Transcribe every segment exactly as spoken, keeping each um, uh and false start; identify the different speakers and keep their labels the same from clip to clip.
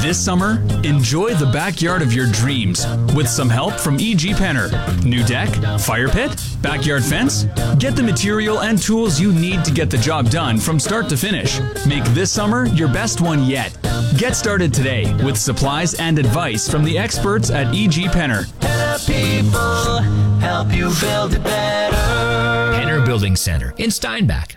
Speaker 1: This summer, enjoy the backyard of your dreams with some help from E G Penner. New deck, fire pit, backyard fence? Get the material and tools you need to get the job done from start to finish. Make this summer your best one yet. Get started today with supplies and advice from the experts at E G Penner.
Speaker 2: Penner people help you build it better.
Speaker 3: Penner Building Center in Steinbach.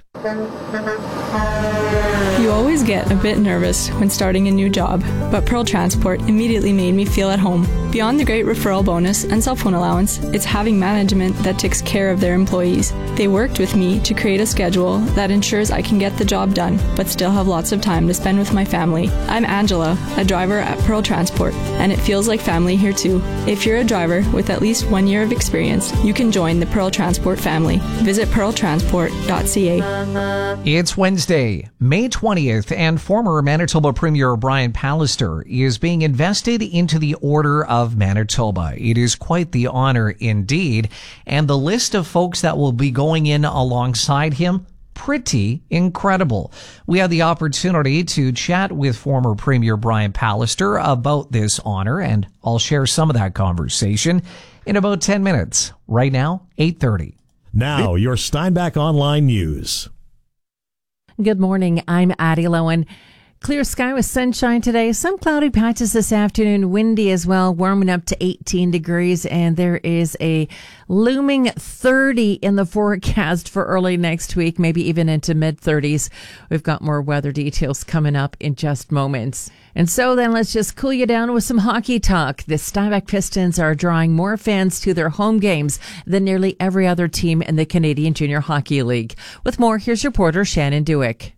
Speaker 4: You always get a bit nervous when starting a new job, but Pearl Transport immediately made me feel at home. Beyond the great referral bonus and cell phone allowance, it's having management that takes care of their employees. They worked with me to create a schedule that ensures I can get the job done, but still have lots of time to spend with my family. I'm Angela, a driver at Pearl Transport, and it feels like family here too. If you're a driver with at least one year of experience, you can join the Pearl Transport family. Visit pearl transport dot c a.
Speaker 5: It's Wednesday, May twentieth, and former Manitoba Premier Brian Pallister is being invested into the Order of Manitoba. It is quite the honor indeed, and the list of folks that will be going in alongside him, pretty incredible. We had the opportunity to chat with former Premier Brian Pallister about this honor, and I'll share some of that conversation in about ten minutes. Right now, eight thirty.
Speaker 6: Now, your Steinbach Online News.
Speaker 7: Good morning. I'm Addie Lowen. Clear sky with sunshine today. Some cloudy patches this afternoon. Windy as well, warming up to eighteen degrees. And there is a looming thirty in the forecast for early next week, maybe even into mid thirties. We've got more weather details coming up in just moments. And so then let's just cool you down with some hockey talk. The Steinbach Pistons are drawing more fans to their home games than nearly every other team in the Canadian Junior Hockey League. With more, here's reporter Shannon Dewick.